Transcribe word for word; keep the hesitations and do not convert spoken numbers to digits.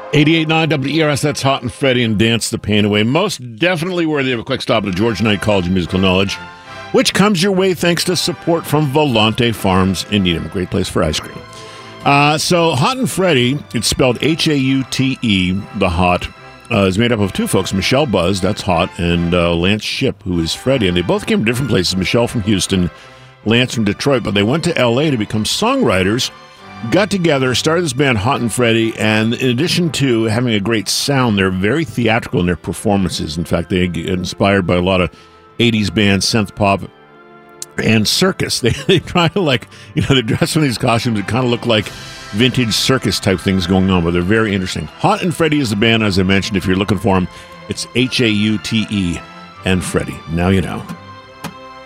eighty-eight point nine W E R S, that's Hot and Freddie and Dance the Pain Away. Most definitely worthy of a quick stop at the Georgia Knight College of Musical Knowledge, which comes your way thanks to support from Volante Farms in Needham, a great place for ice cream. Uh, so Hot and Freddie, it's spelled H A U T E, the Hot, uh, is made up of two folks, Michelle Buzz, that's Hot, and uh, Lance Shipp, who is Freddie. And they both came from different places, Michelle from Houston, Lance from Detroit, but they went to L A to become songwriters, got together, started this band Hot and Freddie, and in addition to having a great sound, they're very theatrical in their performances. In fact, they get inspired by a lot of eighties bands, synth pop, and circus. They, they try to, like, you know, they dress in these costumes that kind of look like vintage circus type things going on, but they're very interesting. Hot and Freddie is the band, as I mentioned. If you're looking for them, it's H A U T E and Freddie. Now you know.